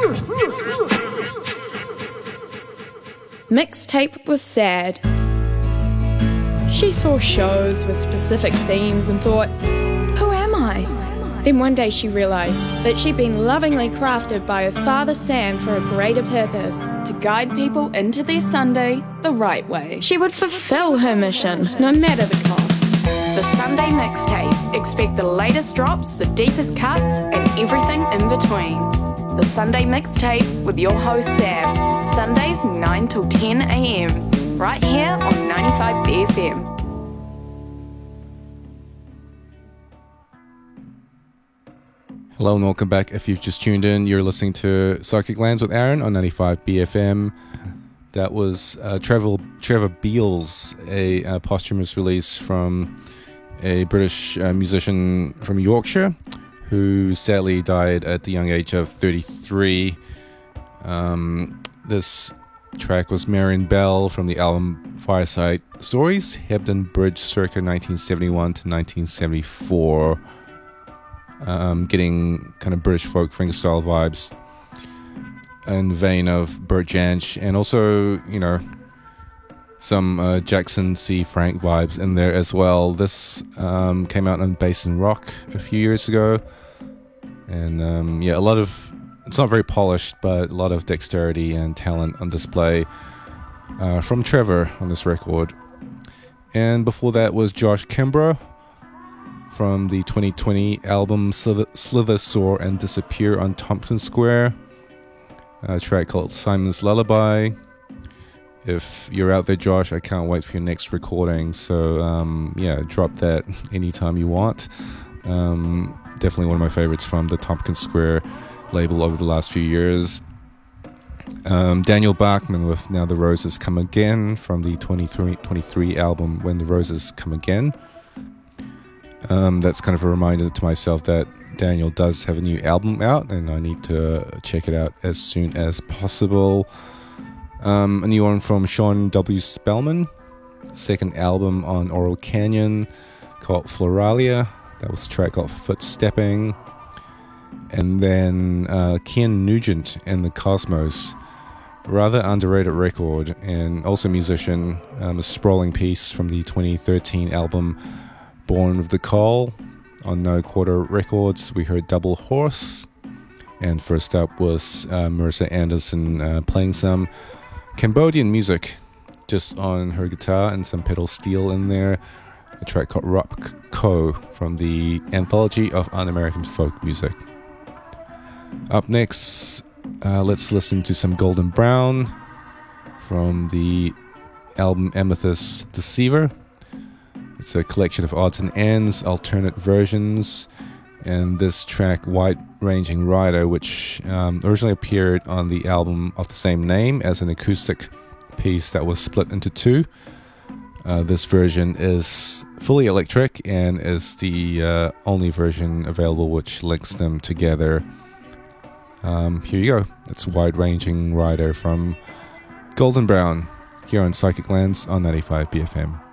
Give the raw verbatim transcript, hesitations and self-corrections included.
Mixtape was sad. She saw shows with specific themes and thought, who am I? Then one day she realised that she'd been lovingly crafted by her father Sam for a greater purpose, to guide people into their Sunday the right way. She would fulfil her mission, no matter the cost. The Sunday Mixtape. Expect the latest drops, the deepest cuts, and everything in between. The Sunday Mixtape with your host Sam. Sundays nine till ten a.m. right here on ninety-five B F M. Hello and welcome back. If you've just tuned in, you're listening to Psychic Lands with Aaron on ninety-five B F M. That was uh, Trevor, Trevor Beals, a uh, posthumous release from a British uh, musician from Yorkshire who sadly died at the young age of thirty-three. Um, this track was Marion Bell from the album Fireside Stories, Hebden Bridge circa nineteen seventy-one to nineteen seventy-four. Um, getting kind of British folk fingerstyle vibes in the vein of Bert Jansch, and also, you know, some uh, Jackson C. Frank vibes in there as well. This um, came out on Basin Rock a few years ago, and um, yeah, a lot of, it's not very polished, but a lot of dexterity and talent on display uh, from Trevor on this record. And before that was Josh Kimbrough from the twenty twenty album Slither, Slither, Soar and Disappear on Tompkins Square, a track called Simon's Lullaby. If you're out there, Josh, I can't wait for your next recording, so um, yeah, drop that anytime you want. Um, definitely one of my favorites from the Tompkins Square label over the last few years. Um, Daniel Bachman with Now the Roses Come Again from the twenty-three, twenty-three album When the Roses Come Again. Um, that's kind of a reminder to myself that Daniel does have a new album out and I need to check it out as soon as possible. Um, a new one from Sean W. Spellman, second album on Oral Canyon called Floralia. That was a track called Footstepping. And then uh, Ken Nugent and the Cosmos, rather underrated record, and also musician, um, a sprawling piece from the twenty thirteen album Born with the Coal on No Quarter Records. We heard Double Horse, and first up was uh, Marissa Anderson uh, playing some Cambodian music just on her guitar and some pedal steel in there. A track called Rock Co from the Anthology of Un-American Folk Music. Up next, uh, let's listen to some Golden Brown from the album Amethyst Deceiver. It's a collection of odds and ends, alternate versions, and this track, Wide Ranging Rider, which um, originally appeared on the album of the same name as an acoustic piece that was split into two. Uh, this version is fully electric and is the uh, only version available which links them together. Um, here you go. It's Wide Ranging Rider from Golden Brown here on Psychic Lands on ninety-five B F M.